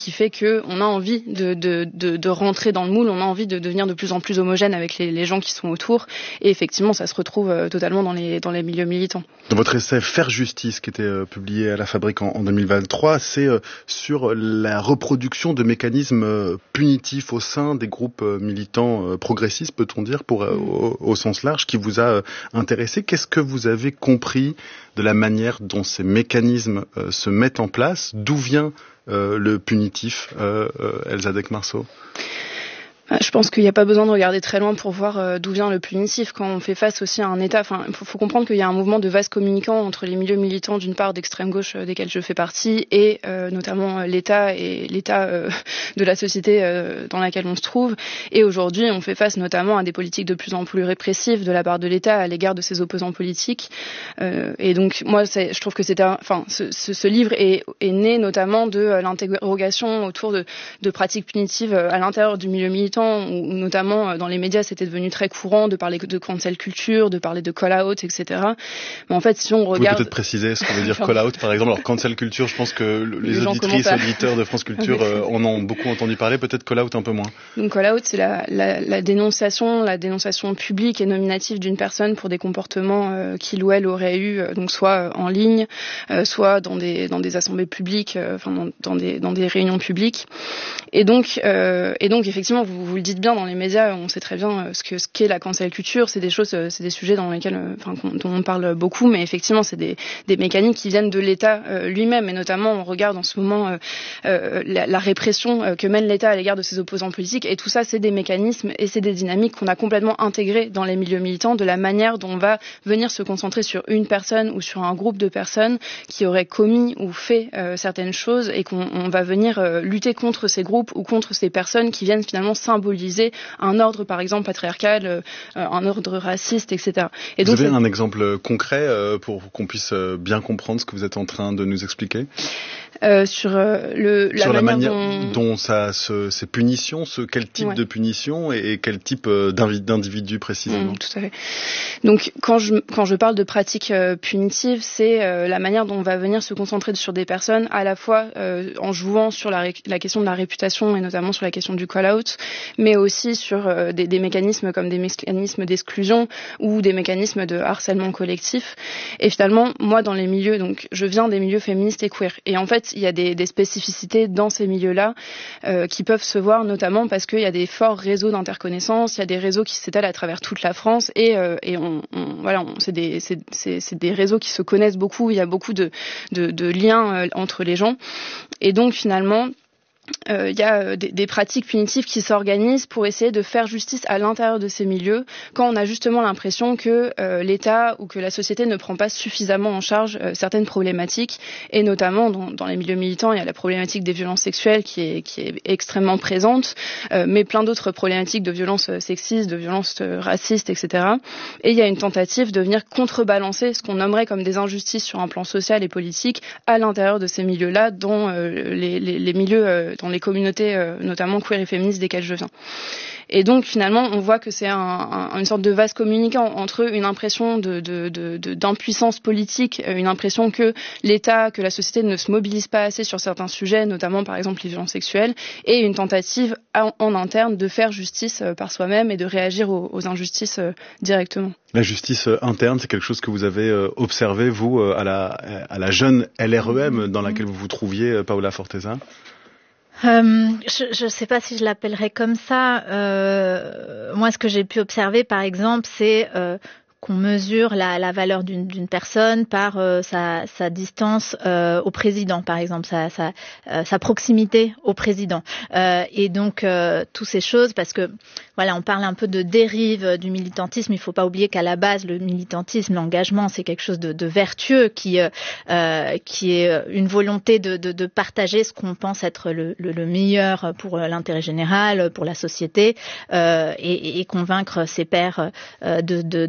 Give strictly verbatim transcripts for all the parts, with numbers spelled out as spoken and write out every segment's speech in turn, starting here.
qui fait que on a envie de, de, de, de rentrer dans le moule, on a envie de devenir de plus en plus homogène avec les, les gens qui sont autour. Et effectivement, ça se retrouve euh, totalement dans les, dans les milieux militants. Dans votre essai Faire justice, qui était euh, publié à la Fabrique en, en deux mille vingt-trois, c'est euh, sur la reproduction de mécanismes euh, punitifs au sein des groupes euh, militants euh, progressistes, peut-on dire, pour, euh, au, au sens large, qui vous a euh, intéressé. Qu'est-ce que vous avez compris de la manière dont ces mécanismes euh, se mettent en place? D'où vient Euh, le punitif, euh, euh, Elsa Decmarceau? Je pense qu'il n'y a pas besoin de regarder très loin pour voir euh, d'où vient le punitif quand on fait face aussi à un État. Enfin, il faut, faut comprendre qu'il y a un mouvement de vases communicants entre les milieux militants d'une part d'extrême gauche euh, desquels je fais partie et euh, notamment euh, l'État et l'État euh, de la société euh, dans laquelle on se trouve. Et aujourd'hui, on fait face notamment à des politiques de plus en plus répressives de la part de l'État à l'égard de ses opposants politiques. Euh, et donc, moi, c'est, je trouve que c'était, un, enfin, ce, ce, ce livre est, est né notamment de euh, l'interrogation autour de, de pratiques punitives à l'intérieur du milieu militant. Où notamment dans les médias c'était devenu très courant de parler de cancel culture, de parler de call out, et cetera. Mais en fait, si on regarde, vous pouvez peut-être préciser ce que veut dire call out, par exemple. Alors cancel culture, je pense que les, les auditrices, à... auditeurs de France Culture euh, en ont beaucoup entendu parler. Peut-être call out un peu moins. Donc call out, c'est la, la, la dénonciation, la dénonciation publique et nominative d'une personne pour des comportements euh, qu'il ou elle aurait eu, euh, donc soit en ligne, euh, soit dans des dans des assemblées publiques, euh, enfin dans, dans des dans des réunions publiques. Et donc euh, et donc effectivement, vous vous le dites bien, dans les médias, on sait très bien ce que ce qu'est la cancel culture. C'est des choses, c'est des sujets dans lesquels, enfin, dont on parle beaucoup, mais effectivement, c'est des des mécaniques qui viennent de l'État euh, lui-même, et notamment, on regarde en ce moment euh, euh, la, la répression euh, que mène l'État à l'égard de ses opposants politiques, et tout ça, c'est des mécanismes et c'est des dynamiques qu'on a complètement intégrées dans les milieux militants, de la manière dont on va venir se concentrer sur une personne ou sur un groupe de personnes qui auraient commis ou fait euh, certaines choses, et qu'on on va venir euh, lutter contre ces groupes ou contre ces personnes qui viennent finalement symboliser un ordre, par exemple, patriarcal, euh, un ordre raciste, et cetera. Et vous donc, avez c'est... un exemple concret euh, pour qu'on puisse bien comprendre ce que vous êtes en train de nous expliquer? Euh, sur euh, le la sur manière, la manière dont, dont ça se, ces punitions, ce quel type ouais. de punition et, et quel type euh, d'individu précisément. Mmh, tout à fait. Donc quand je quand je parle de pratiques euh, punitives, c'est euh, la manière dont on va venir se concentrer sur des personnes, à la fois euh, en jouant sur la, la question de la réputation et notamment sur la question du call-out, mais aussi sur euh, des, des mécanismes comme des mécanismes d'exclusion ou des mécanismes de harcèlement collectif. Et finalement, moi dans les milieux, donc je viens des milieux féministes et queer, et en fait il y a des, des spécificités dans ces milieux-là euh, qui peuvent se voir notamment parce qu'il y a des forts réseaux d'interconnaissance, il y a des réseaux qui s'étalent à travers toute la France, et, euh, et on, on, voilà, on, c'est, des, c'est, c'est, c'est des réseaux qui se connaissent beaucoup, il y a beaucoup de, de, de liens euh, entre les gens, et donc finalement il euh, y a des, des pratiques punitives qui s'organisent pour essayer de faire justice à l'intérieur de ces milieux, quand on a justement l'impression que euh, l'État ou que la société ne prend pas suffisamment en charge euh, certaines problématiques, et notamment dans, dans les milieux militants, il y a la problématique des violences sexuelles qui est, qui est extrêmement présente, euh, mais plein d'autres problématiques de violences sexistes, de violences racistes, et cetera. Et il y a une tentative de venir contrebalancer ce qu'on nommerait comme des injustices sur un plan social et politique à l'intérieur de ces milieux-là, dans euh, les, les, les milieux euh, dans les communautés, euh, notamment queer et féministes, desquelles je viens. Et donc finalement, on voit que c'est un, un, une sorte de vase communicant entre une impression de, de, de, de, d'impuissance politique, une impression que l'État, que la société ne se mobilise pas assez sur certains sujets, notamment par exemple les violences sexuelles, et une tentative en, en interne de faire justice par soi-même et de réagir aux, aux injustices directement. La justice interne, c'est quelque chose que vous avez observé, vous, à la, à la jeune L R E M dans laquelle vous vous trouviez, Paola Forteza? Euh, je ne sais pas si je l'appellerais comme ça. Euh, moi, ce que j'ai pu observer, par exemple, c'est euh, qu'on mesure la, la valeur d'une, d'une personne par euh, sa, sa distance euh, au président, par exemple, sa, sa, euh, sa proximité au président. Euh, et donc, euh, toutes ces choses, parce que voilà, on parle un peu de dérive du militantisme. Il ne faut pas oublier qu'à la base, le militantisme, l'engagement, c'est quelque chose de, de vertueux, qui, euh, qui est une volonté de, de, de partager ce qu'on pense être le, le, le meilleur pour l'intérêt général, pour la société, euh, et, et convaincre ses pairs euh, de, de, de cela.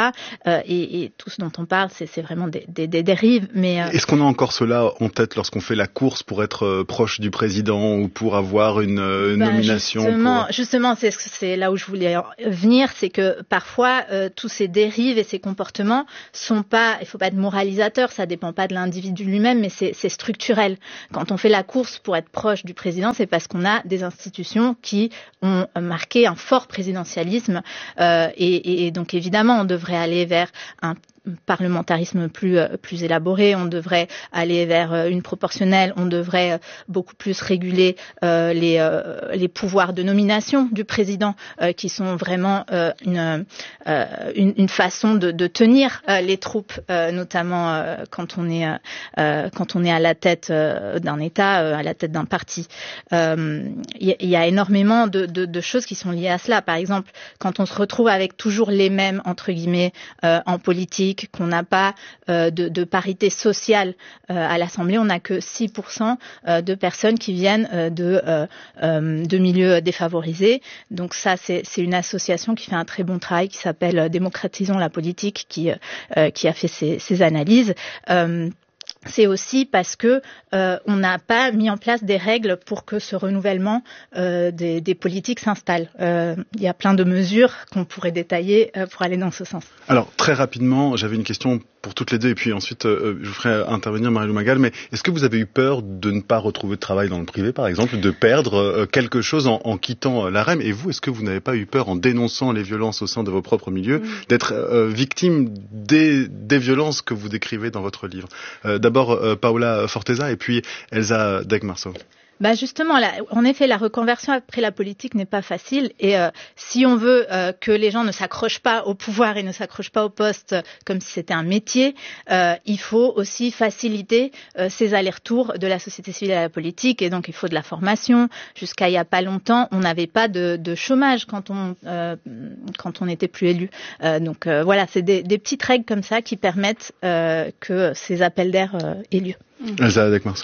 là, euh, et, et tout ce dont on parle, c'est, c'est vraiment des, des, des dérives. Mais euh... est-ce qu'on a encore cela en tête lorsqu'on fait la course pour être euh, proche du président ou pour avoir une euh, ben nomination Justement, pour... justement, c'est, c'est là où je voulais venir, c'est que parfois euh, tous ces dérives et ces comportements sont pas, il faut pas être moralisateur, ça dépend pas de l'individu lui-même, mais c'est, c'est structurel. Quand on fait la course pour être proche du président, c'est parce qu'on a des institutions qui ont marqué un fort présidentialisme, euh, et, et donc évidemment on devrait aller vers un parlementarisme plus plus élaboré, on devrait aller vers une proportionnelle, on devrait beaucoup plus réguler euh, les euh, les pouvoirs de nomination du président, euh, qui sont vraiment euh, une, euh, une une façon de, de tenir euh, les troupes, euh, notamment euh, quand on est euh, quand on est à la tête euh, d'un État, euh, à la tête d'un parti. Il euh, y, y a énormément de, de de choses qui sont liées à cela. Par exemple, quand on se retrouve avec toujours les mêmes entre guillemets euh, en politique, qu'on n'a pas euh, de, de parité sociale euh, à l'Assemblée, on n'a que six pour cent euh, de personnes qui viennent euh, de, euh, euh, de milieux défavorisés. Donc ça, c'est, c'est une association qui fait un très bon travail, qui s'appelle Démocratisons la politique, qui, euh, qui a fait ces, ces analyses. Euh, C'est aussi parce que euh, on n'a pas mis en place des règles pour que ce renouvellement euh, des, des politiques s'installe. Euh, il y a plein de mesures qu'on pourrait détailler euh, pour aller dans ce sens. Alors très rapidement, j'avais une question pour toutes les deux et puis ensuite euh, je vous ferai intervenir Marie-Lou Magal. Mais est-ce que vous avez eu peur de ne pas retrouver de travail dans le privé, par exemple, de perdre euh, quelque chose en, en quittant euh, l'A R E M? Et vous, est-ce que vous n'avez pas eu peur, en dénonçant les violences au sein de vos propres milieux, mmh. d'être euh, victime des, des violences que vous décrivez dans votre livre? euh, D'abord euh, Paola Forteza et puis Elsa Degg-Marceau. Bah justement, là, en effet, la reconversion après la politique n'est pas facile. Et euh, si on veut euh, que les gens ne s'accrochent pas au pouvoir et ne s'accrochent pas au poste euh, comme si c'était un métier, euh, il faut aussi faciliter euh, ces allers-retours de la société civile à la politique. Et donc, il faut de la formation. Jusqu'à il y a pas longtemps, on n'avait pas de, de chômage quand on euh, quand on n'était plus élu. Euh, donc euh, voilà, c'est des, des petites règles comme ça qui permettent euh, que ces appels d'air euh, aient lieu. Elsa Degg-Marceau.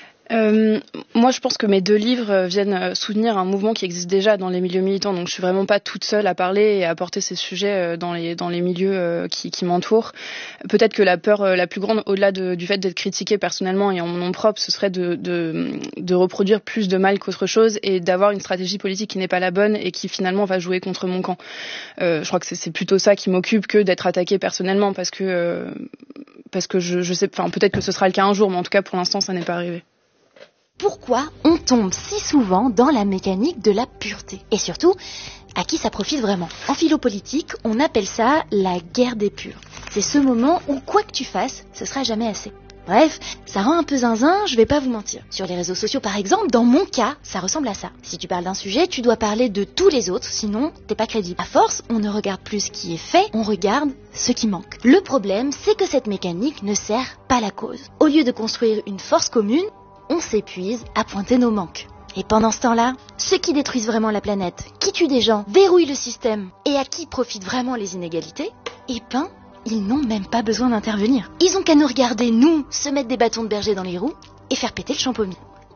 Euh, moi, je pense que mes deux livres viennent soutenir un mouvement qui existe déjà dans les milieux militants. Donc, je suis vraiment pas toute seule à parler et à porter ces sujets dans les dans les milieux qui, qui m'entourent. Peut-être que la peur la plus grande, au-delà de, du fait d'être critiquée personnellement et en mon nom propre, ce serait de, de de reproduire plus de mal qu'autre chose et d'avoir une stratégie politique qui n'est pas la bonne et qui finalement va jouer contre mon camp. Euh, je crois que c'est, c'est plutôt ça qui m'occupe que d'être attaquée personnellement, parce que euh, parce que je, je sais, enfin peut-être que ce sera le cas un jour, mais en tout cas pour l'instant, ça n'est pas arrivé. Pourquoi on tombe si souvent dans la mécanique de la pureté? Et surtout, à qui ça profite vraiment? En philopolitique, on appelle ça la guerre des purs. C'est ce moment où quoi que tu fasses, ce sera jamais assez. Bref, ça rend un peu zinzin, je vais pas vous mentir. Sur les réseaux sociaux par exemple, dans mon cas, ça ressemble à ça. Si tu parles d'un sujet, tu dois parler de tous les autres, sinon t'es pas crédible. À force, on ne regarde plus ce qui est fait, on regarde ce qui manque. Le problème, c'est que cette mécanique ne sert pas la cause. Au lieu de construire une force commune, on s'épuise à pointer nos manques. Et pendant ce temps-là, ceux qui détruisent vraiment la planète, qui tuent des gens, verrouillent le système et à qui profitent vraiment les inégalités, eh ben, ils n'ont même pas besoin d'intervenir. Ils ont qu'à nous regarder, nous, se mettre des bâtons de berger dans les roues et faire péter le champomis.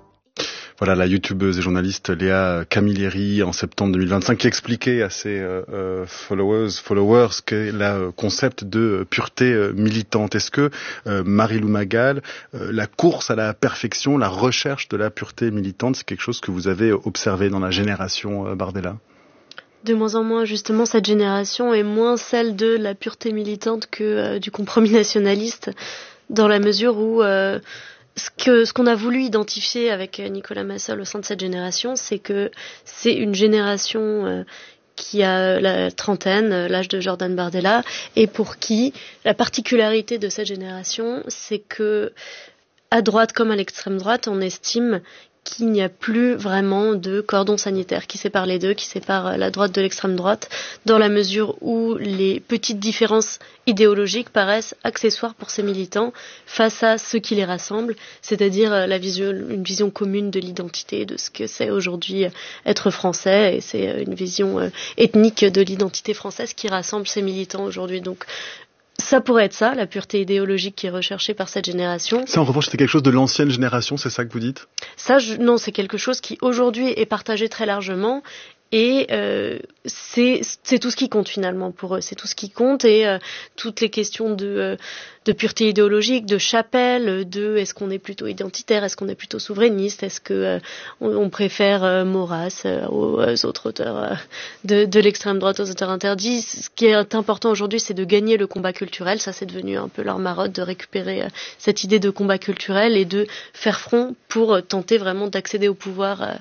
Voilà la youtubeuse et journaliste Léa Camilleri en septembre deux mille vingt-cinq qui expliquait à ses euh, followers, followers qu'est le concept de pureté euh, militante. Est-ce que euh, Marie-Lou Magal, euh, la course à la perfection, la recherche de la pureté militante, c'est quelque chose que vous avez observé dans la génération euh, Bardella? De moins en moins, justement, cette génération est moins celle de la pureté militante que euh, du compromis nationaliste, dans la mesure où euh, ce que ce qu'on a voulu identifier avec Nicolas Massol au sein de cette génération, c'est que c'est une génération euh, qui a la trentaine, l'âge de Jordan Bardella, et pour qui la particularité de cette génération, c'est que à droite comme à l'extrême droite, on estime qu'il n'y a plus vraiment de cordon sanitaire qui sépare les deux, qui sépare la droite de l'extrême droite, dans la mesure où les petites différences idéologiques paraissent accessoires pour ces militants face à ce qui les rassemble, c'est-à-dire la vision, une vision commune de l'identité, de ce que c'est aujourd'hui être français, et c'est une vision ethnique de l'identité française qui rassemble ces militants aujourd'hui. Donc, ça pourrait être ça, la pureté idéologique qui est recherchée par cette génération. Ça, en revanche, c'était quelque chose de l'ancienne génération, c'est ça que vous dites? Ça, je, non, c'est quelque chose qui, aujourd'hui, est partagé très largement Et euh, c'est, c'est tout ce qui compte finalement pour eux, c'est tout ce qui compte. Et euh, toutes les questions de, euh, de pureté idéologique, de chapelle, de est-ce qu'on est plutôt identitaire, est-ce qu'on est plutôt souverainiste, est-ce que euh, on, on préfère euh, Maurras euh, aux, aux autres auteurs euh, de, de l'extrême droite, aux auteurs interdits. Ce qui est important aujourd'hui, c'est de gagner le combat culturel. Ça, c'est devenu un peu leur marotte, de récupérer euh, cette idée de combat culturel et de faire front pour euh, tenter vraiment d'accéder au pouvoir euh,